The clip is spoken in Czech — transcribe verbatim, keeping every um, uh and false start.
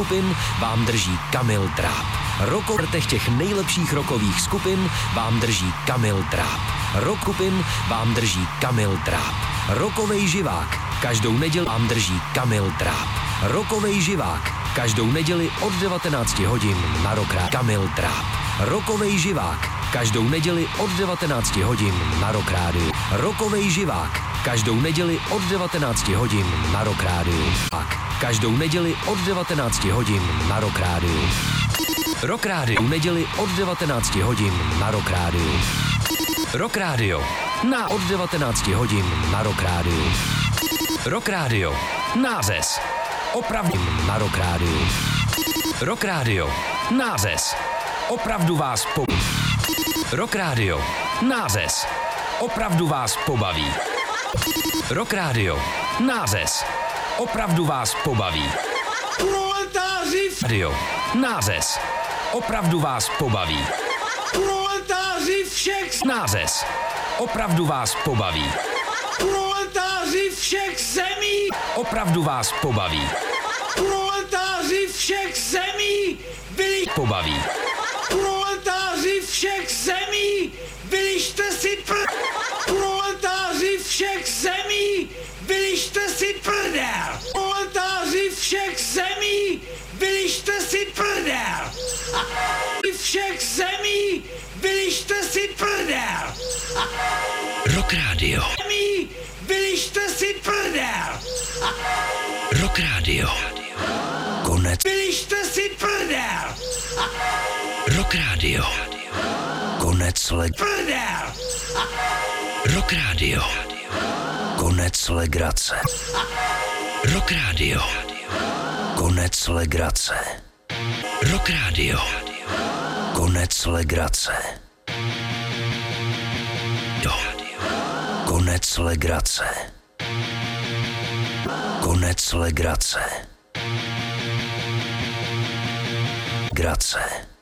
skupin vám drží Kamil Tráb. Rokovrtech těch nejlepších rokových skupin vám drží Kamil Tráb. Rock skupin vám drží Kamil Tráb. Rokovej živák každou neděli vám drží Kamil Tráb. Rokovej živák každou neděli od devatenácti hodin na Rock Rádiu. Kamil Tráb. Rokovej živák každou neděli od devatenácti hodin na Rock Rádiu. Rokovej živák každou neděli od devatenácti hodin na Rock Rádiu. Tak, každou neděli od devatenácti hodin na Rock Rádiu. Rock Rádiu neděli od devatenácti hodin na Rock Rádiu. Rock Radio na od devatenácti hodin na Rock Rádiu. Rock Radio nářez opravdu na Rock Rádiu. Rock Radio nářez opravdu vás po... Rock Radio nářez opravdu vás pobaví. Rock Radio nářez opravdu vás pobaví. Proletáři Radio nářez opravdu vás pobaví. Proletáři všech Nářez opravdu vás pobaví. Proletáři všech zemí Opravdu vás pobaví. Proletáři všech zemí byli Pobaví. Proletáři všech zemí vylište si pr... Proletáři všech zemí vylište si prdel. Proletáři všech zemí vylište si prdel. Všech zemí vylište si prdel. Rock Radio. Zemí vylište si prdel. Rock Radio. Konec. Vylište si prdel. Rock Radio. Konec leg... Prdel. Rock Radio. Konec legrace. Rock Radio. Konec legrace. Rock Radio. Konec legrace. Do. Konec legrace. Konec legrace. Grace.